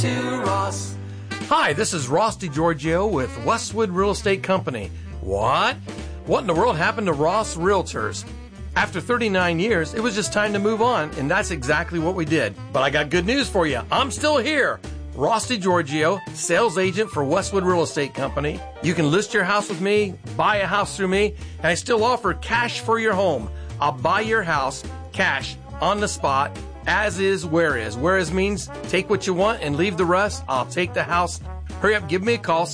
to Ross. Hi, this is Ross DiGiorgio with Westwood Real Estate Company. What? What in the world happened to Ross Realtors? After 39 years, it was just time to move on, and that's exactly what we did. But I got good news for you. I'm still here. Ross DiGiorgio, sales agent for Westwood Real Estate Company. You can list your house with me, buy a house through me, and I still offer cash for your home. I'll buy your house, cash, on the spot, as is, where is. Where is means take what you want and leave the rest. I'll take the house. Hurry up, give me a call,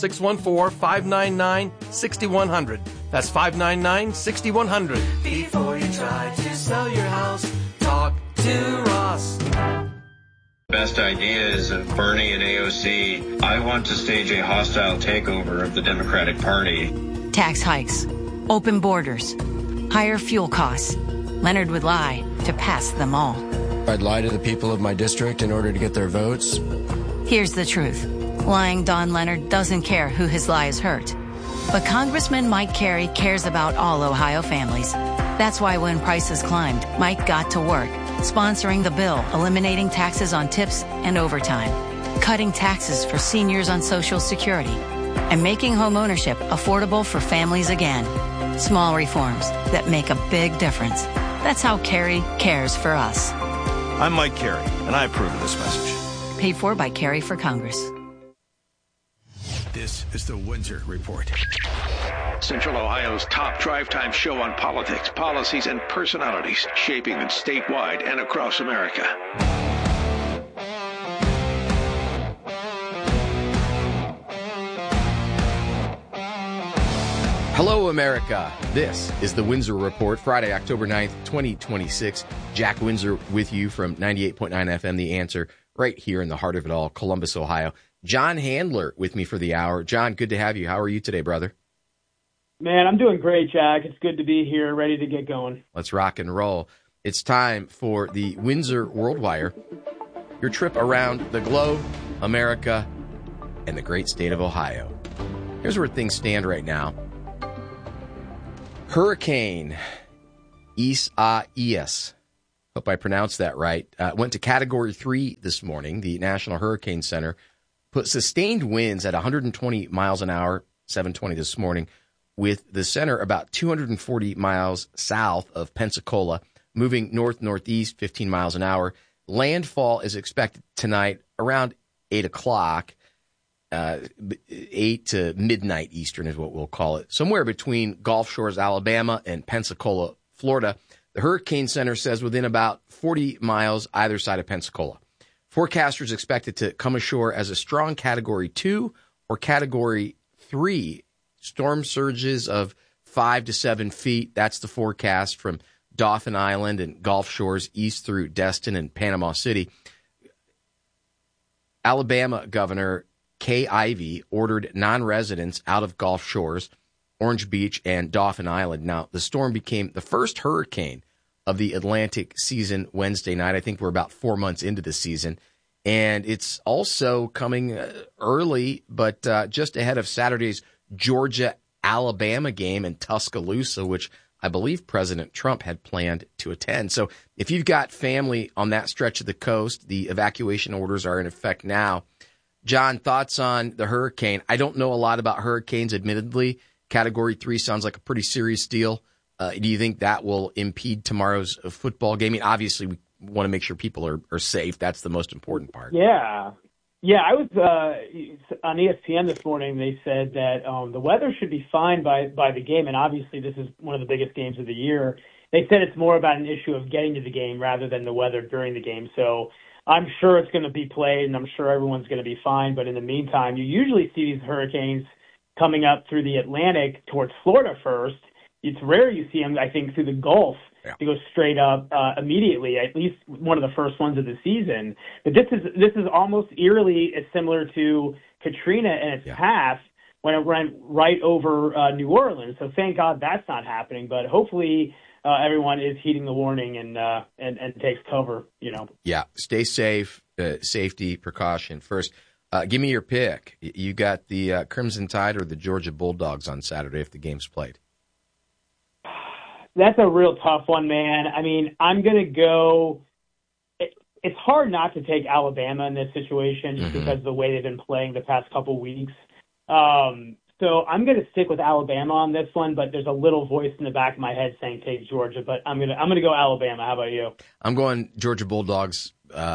614-599-6100. That's 599-6100. Before you try to sell your house, talk to Ross. Best ideas of Bernie and AOC. I want to stage a hostile takeover of the Democratic Party. Tax hikes, open borders, higher fuel costs. Leonard would lie to pass them all. I'd lie to the people of my district in order to get their votes. Here's the truth. Lying Don Leonard doesn't care who his lies hurt. But Congressman Mike Carey cares about all Ohio families. That's why when prices climbed, Mike got to work, sponsoring the bill, eliminating taxes on tips and overtime, cutting taxes for seniors on Social Security, and making home ownership affordable for families again. Small reforms that make a big difference. That's how Carey cares for us. I'm Mike Carey, and I approve of this message. Paid for by Carey for Congress. This is the Windsor Report. Central Ohio's top drive time show on politics, policies, and personalities shaping it statewide and across America. Hello, America. This is the Windsor Report, Friday, October 9th, 2026. Jack Windsor with you from 98.9 FM, The Answer, right here in the heart of it all, Columbus, Ohio. John Handler with me for the hour. John, good to have you. How are you today, brother? Man, I'm doing great, Jack. It's good to be here, ready to get going. Let's rock and roll. It's time for the Windsor World Wire, your trip around the globe, America, and the great state of Ohio. Here's where things stand right now. Hurricane Isaias, hope I pronounced that right, went to Category 3 this morning. The National Hurricane Center put sustained winds at 120 miles an hour, 7:20 this morning, with the center about 240 miles south of Pensacola, moving north-northeast 15 miles an hour. Landfall is expected tonight around 8 o'clock, 8 to midnight Eastern is what we'll call it, somewhere between Gulf Shores, Alabama, and Pensacola, Florida. The Hurricane Center says within about 40 miles either side of Pensacola. Forecasters expect it to come ashore as a strong Category 2 or Category 3. Storm surges of 5 to 7 feet. That's the forecast from Dauphin Island and Gulf Shores east through Destin and Panama City. Alabama Governor Kay Ivey ordered non-residents out of Gulf Shores, Orange Beach, and Dauphin Island. Now, the storm became the first hurricane of the Atlantic season Wednesday night. I think we're about 4 months into the season. And it's also coming early, but just ahead of Saturday's Georgia-Alabama game in Tuscaloosa, which I believe President Trump had planned to attend. So if you've got family on that stretch of the coast, the evacuation orders are in effect now. John, thoughts on the hurricane? I don't know a lot about hurricanes, admittedly. Category 3 sounds like a pretty serious deal. Do you think that will impede tomorrow's football game? I mean, obviously, we want to make sure people are safe. That's the most important part. Yeah. I was on ESPN this morning. They said that the weather should be fine by the game, and obviously this is one of the biggest games of the year. They said it's more about an issue of getting to the game rather than the weather during the game. So I'm sure it's going to be played, and I'm sure everyone's going to be fine. But in the meantime, you usually see these hurricanes coming up through the Atlantic towards Florida first. It's rare you see them, I think, through the Gulf to go straight up immediately, at least one of the first ones of the season. But this is almost eerily similar to Katrina in its path when it went right over New Orleans. So thank God that's not happening. But hopefully everyone is heeding the warning and takes cover, Yeah, stay safe, safety, precaution first. Give me your pick. You got the Crimson Tide or the Georgia Bulldogs on Saturday if the game's played? That's a real tough one, man. I mean, I'm going to go it's hard not to take Alabama in this situation just because of the way they've been playing the past couple weeks. So I'm going to stick with Alabama on this one, but there's a little voice in the back of my head saying take Georgia, but I'm gonna go Alabama. How about you? I'm going Georgia Bulldogs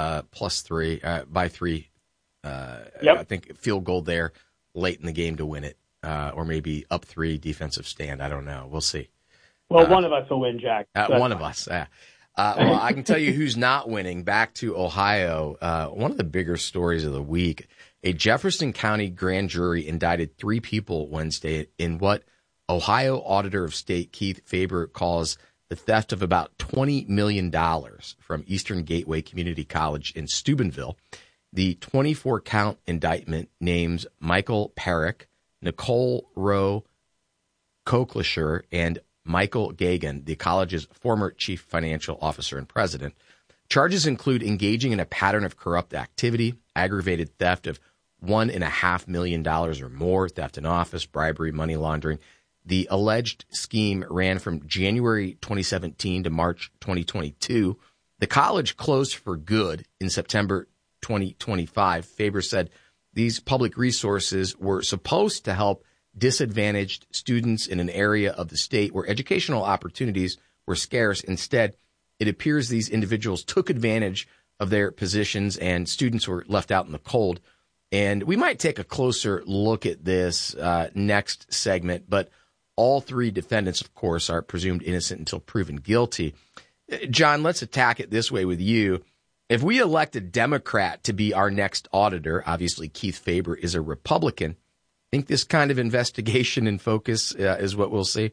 +3 by 3. Yep. I think field goal there late in the game to win it, or maybe up 3 defensive stand. I don't know. We'll see. Well, one of us will win, Jack. One of us. Well, I can tell you who's not winning. Back to Ohio. One of the bigger stories of the week. A Jefferson County grand jury indicted 3 people Wednesday in what Ohio Auditor of State Keith Faber calls the theft of about $20 million from Eastern Gateway Community College in Steubenville. The 24-count indictment names Michael Perrick, Nicole Rowe Kochlischer, and Michael Gagan, the college's former chief financial officer and president. Charges include engaging in a pattern of corrupt activity, aggravated theft of $1.5 million or more, theft in office, bribery, money laundering. The alleged scheme ran from January 2017 to March 2022. The college closed for good in September 2025. Faber said these public resources were supposed to help disadvantaged students in an area of the state where educational opportunities were scarce. Instead, it appears these individuals took advantage of their positions and students were left out in the cold. And we might take a closer look at this next segment, but all 3 defendants, of course, are presumed innocent until proven guilty. John, let's attack it this way with you. If we elect a Democrat to be our next auditor, obviously Keith Faber is a Republican, think this kind of investigation and focus is what we'll see?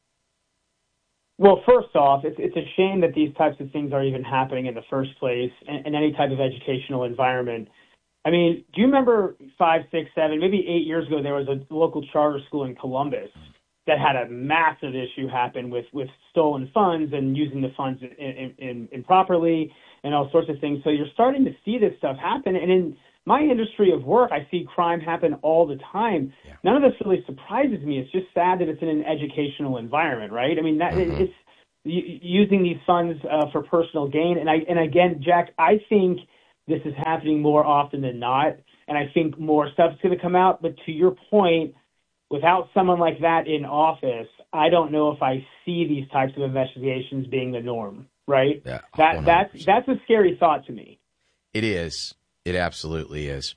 Well, first off, it's a shame that these types of things are even happening in the first place in any type of educational environment. I mean, do you remember 5, 6, 7, maybe 8 years ago, there was a local charter school in Columbus that had a massive issue happen with stolen funds and using the funds improperly and all sorts of things. So you're starting to see this stuff happen. And in my industry of work, I see crime happen all the time. Yeah. None of this really surprises me. It's just sad that it's in an educational environment, right? I mean, that it's using these funds for personal gain. And again, Jack, I think this is happening more often than not, and I think more stuff's going to come out. But to your point, without someone like that in office, I don't know if I see these types of investigations being the norm, right? Yeah, that's a scary thought to me. It is. It absolutely is.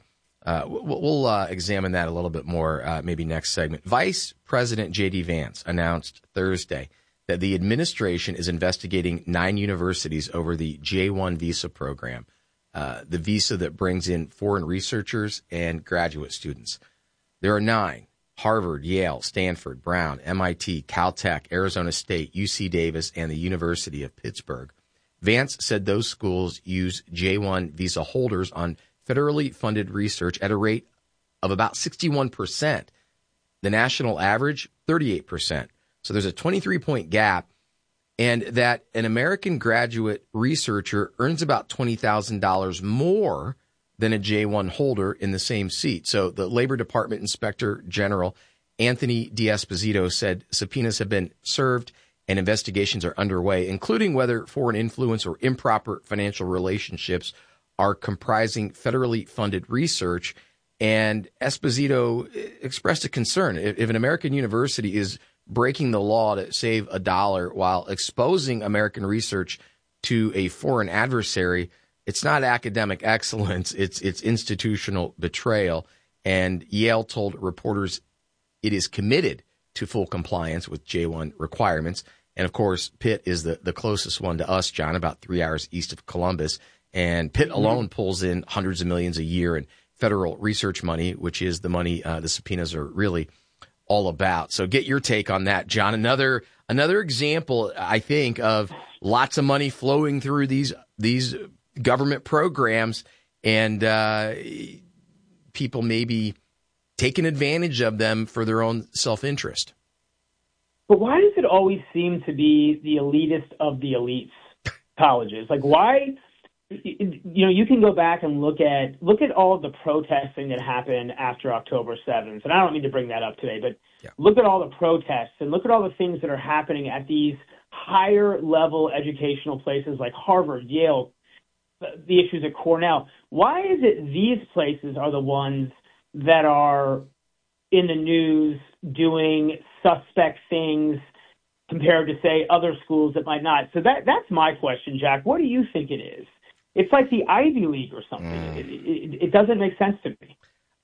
We'll examine that a little bit more maybe next segment. Vice President J.D. Vance announced Thursday that the administration is investigating 9 universities over the J-1 visa program, the visa that brings in foreign researchers and graduate students. There are 9: Harvard, Yale, Stanford, Brown, MIT, Caltech, Arizona State, UC Davis, and the University of Pittsburgh. Vance said those schools use J-1 visa holders on federally funded research at a rate of about 61%. The national average, 38%. So there's a 23-point gap, and that an American graduate researcher earns about $20,000 more than a J-1 holder in the same seat. So the Labor Department Inspector General Anthony D'Esposito said subpoenas have been served and investigations are underway, including whether foreign influence or improper financial relationships are comprising federally funded research. And Esposito expressed a concern. If an American university is breaking the law to save $1 while exposing American research to a foreign adversary, it's not academic excellence, it's institutional betrayal. And Yale told reporters it is committed to full compliance with J-1 requirements. And, of course, Pitt is the closest one to us, John, about 3 hours east of Columbus. And Pitt alone pulls in hundreds of millions a year in federal research money, which is the money the subpoenas are really all about. So get your take on that, John. Another example, I think, of lots of money flowing through these government programs and people maybe taking advantage of them for their own self-interest. But why does it always seem to be the elitist of the elites colleges? Like, why? You know, you can go back and look at all of the protesting that happened after October 7th. And I don't mean to bring that up today, but look at all the protests and look at all the things that are happening at these higher level educational places like Harvard, Yale, the issues at Cornell. Why is it these places are the ones that are in the news doing suspect things compared to, say, other schools that might not? So that's my question, Jack. What do you think it is? It's like the Ivy League or something. It doesn't make sense to me.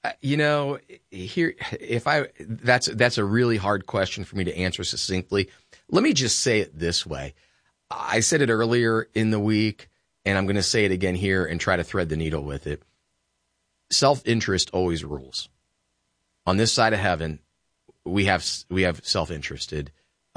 That's a really hard question for me to answer succinctly. Let me just say it this way. I said it earlier in the week, and I'm going to say it again here and try to thread the needle with it. Self-interest always rules. On this side of heaven, we have self-interested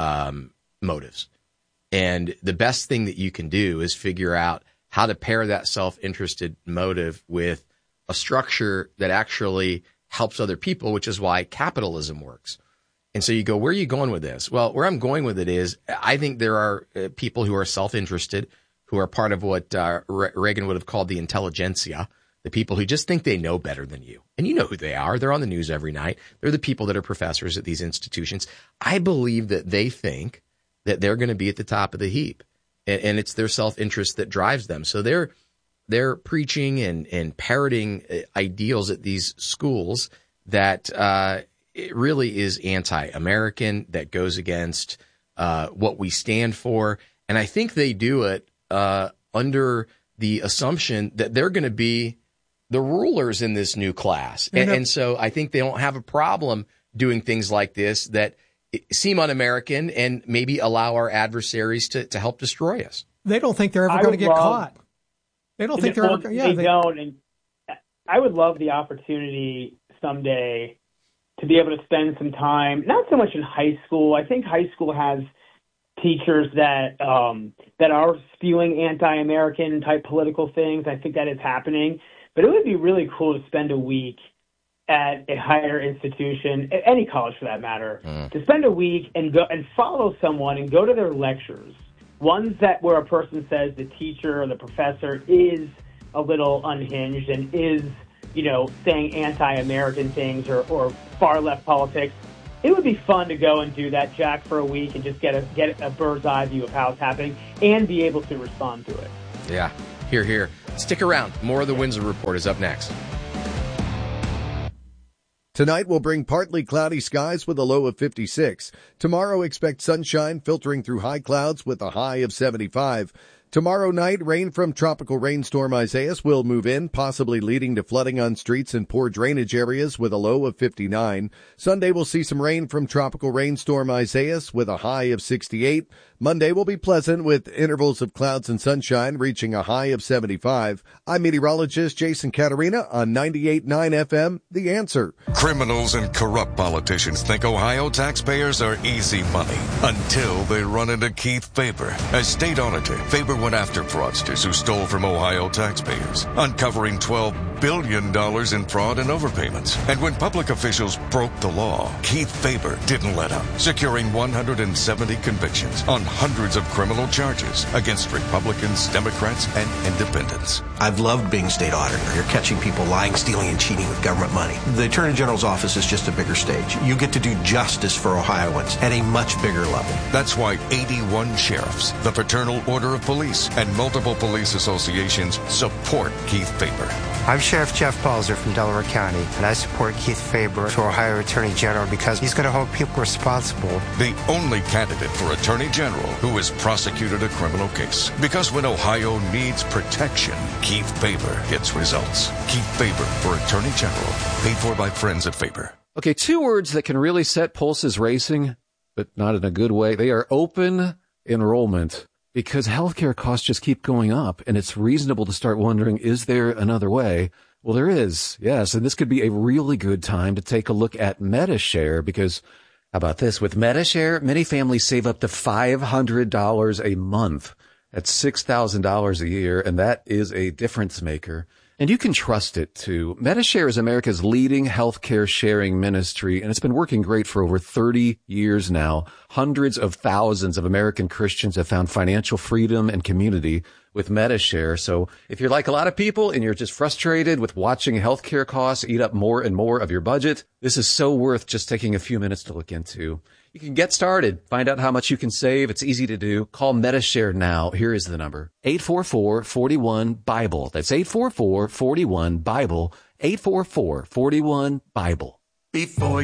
motives. And the best thing that you can do is figure out how to pair that self-interested motive with a structure that actually helps other people, which is why capitalism works. And so you go, where are you going with this? Well, where I'm going with it is I think there are people who are self-interested, who are part of what Reagan would have called the intelligentsia, the people who just think they know better than you. And you know who they are. They're on the news every night. They're the people that are professors at these institutions. I believe that they think that they're going to be at the top of the heap. And it's their self-interest that drives them. So they're preaching and parroting ideals at these schools that it really is anti-American, that goes against what we stand for. And I think they do it under the assumption that they're going to be the rulers in this new class. And so I think they don't have a problem doing things like this that seem un-American and maybe allow our adversaries to help destroy us. They don't think they're ever going to get caught. They don't think they're ever going to. They don't. And I would love the opportunity someday to be able to spend some time, not so much in high school. I think high school has teachers that are spewing anti-American type political things. I think that is happening. But it would be really cool to spend a week at a higher institution, any college for that matter, to spend a week and go and follow someone and go to their lectures, ones where a person says the teacher or the professor is a little unhinged and is, saying anti-American things or far left politics. It would be fun to go and do that, Jack, for a week and just get a bird's eye view of how it's happening and be able to respond to it. Yeah, here. Stick around. More of the Windsor Report is up next. Tonight will bring partly cloudy skies with a low of 56. Tomorrow expect sunshine filtering through high clouds with a high of 75. Tomorrow night, rain from tropical rainstorm Isaias will move in, possibly leading to flooding on streets and poor drainage areas with a low of 59. Sunday will see some rain from tropical rainstorm Isaias with a high of 68. Monday will be pleasant with intervals of clouds and sunshine reaching a high of 75. I'm meteorologist Jason Caterina on 98.9 FM, The Answer. Criminals and corrupt politicians think Ohio taxpayers are easy money until they run into Keith Faber. As state auditor, Faber went after fraudsters who stole from Ohio taxpayers, uncovering $12 billion in fraud and overpayments. And when public officials broke the law, Keith Faber didn't let up, securing 170 convictions on hundreds of criminal charges against Republicans, Democrats, and independents. I've loved being state auditor. You're catching people lying, stealing, and cheating with government money. The Attorney General's office is just a bigger stage. You get to do justice for Ohioans at a much bigger level. That's why 81 sheriffs, the Fraternal Order of Police, and multiple police associations support Keith Faber. I'm Sheriff Jeff Balzer from Delaware County, and I support Keith Faber for Ohio Attorney General because he's going to hold people responsible. The only candidate for Attorney General who has prosecuted a criminal case. Because when Ohio needs protection, Keith Faber gets results. Keith Faber for Attorney General. Paid for by friends at Faber. Okay, 2 words that can really set pulses racing, but not in a good way. They are open enrollment. Because healthcare costs just keep going up, and it's reasonable to start wondering, is there another way? Well, there is, yes, and this could be a really good time to take a look at Medi-Share, because how about this? With Medi-Share, many families save up to $500 a month. That's $6,000 a year, and that is a difference maker. And you can trust it, too. Medi-Share is America's leading healthcare sharing ministry, and it's been working great for over 30 years now. Hundreds of thousands of American Christians have found financial freedom and community with Medi-Share. So if you're like a lot of people and you're just frustrated with watching healthcare costs eat up more and more of your budget, this is so worth just taking a few minutes to look into. You can get started. Find out how much you can save. It's easy to do. Call Metashare now. Here is the number. 844-41-BIBLE. That's 844-41-BIBLE. 844-41-BIBLE. Before